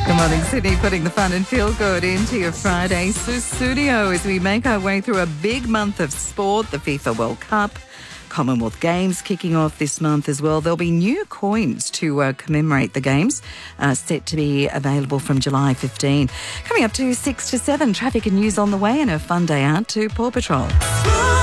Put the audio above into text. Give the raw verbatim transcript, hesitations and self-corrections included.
Good morning, Sydney, putting the fun and feel good into your Friday studio as we make our way through a big month of sport, the FIFA World Cup, Commonwealth Games kicking off this month as well. There'll be new coins to uh, commemorate the Games, uh, set to be available from July fifteenth. Coming up to six to seven, traffic and news on the way and a fun day out to Paw Patrol.